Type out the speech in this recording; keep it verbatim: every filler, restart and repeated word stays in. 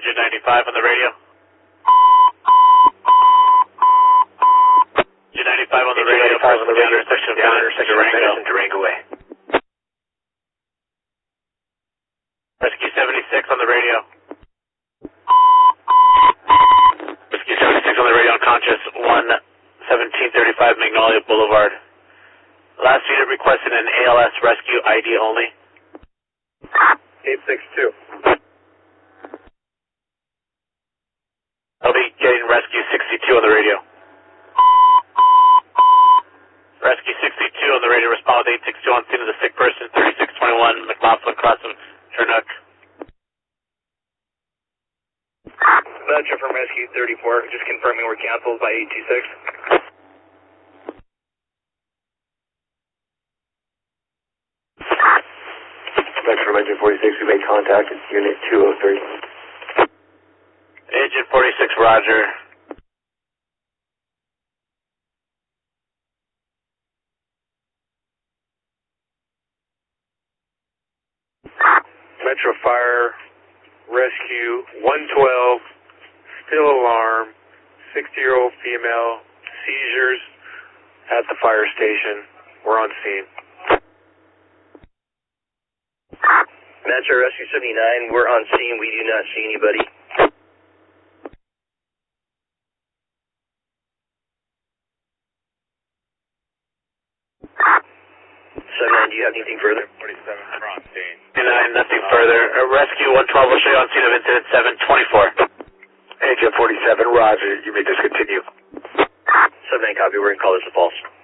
Agent ninety-five on the radio. Agent ninety-five on the radio. ninety-five on the radio. Intersection of Down intersection of Durango. Durango Way. Rescue seventy-six on the radio. Rescue seventy-six on the radio, unconscious, one seventeen thirty-five Magnolia Boulevard. Last unit requested an A L S rescue, I D only. eight six two. I'll be getting rescue sixty-two on the radio. Rescue sixty-two on the radio, respond with eight six two on scene of the sick person, thirty-six twenty-one McLaughlin crossing Chinook. Metro from Rescue thirty-four, just confirming we're canceled by eight two six. Metro from Agent forty-six, we made contact at Unit two oh three. Agent forty-six, roger. Metro Fire Rescue one twelve, still alarm, sixty-year-old female, seizures at the fire station. We're on scene. Metro Rescue seventy-nine, we're on scene. We do not see anybody. seventy-nine, do you have anything further? forty-seven, we're on scene. nine, nothing further. Uh, rescue one twelve will show you on scene of incident seven twenty-four. Agent forty-seven, roger. You may discontinue. seventy-nine, copy. We're going to call this a false.